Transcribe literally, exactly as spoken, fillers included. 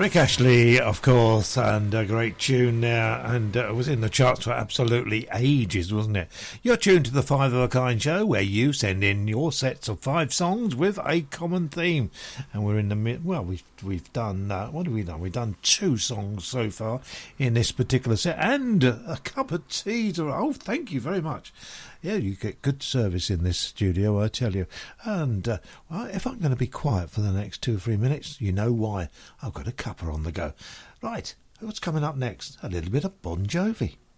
Rick Ashley, of course, and a great tune there, and uh, it was in the charts for absolutely ages, wasn't it? You're tuned to the Five of a Kind show, where you send in your sets of five songs with a common theme, and we're in the mid. Well, we've we've done uh, what have we done? We've done two songs so far in this particular set, and a cup of tea to. Oh, thank you very much. Yeah, you get good service in this studio, I tell you. And uh, well, if I'm going to be quiet for the next two or three minutes, you know why. I've got a cuppa on the go. Right, what's coming up next? A little bit of Bon Jovi.